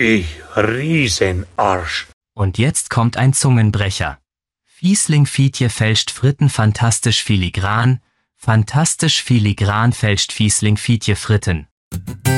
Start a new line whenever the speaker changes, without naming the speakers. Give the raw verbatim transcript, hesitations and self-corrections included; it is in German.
Ich Riesenarsch.
Und jetzt kommt ein Zungenbrecher. Fiesling Fietje fälscht Fritten fantastisch filigran, fantastisch filigran fälscht Fiesling Fietje Fritten.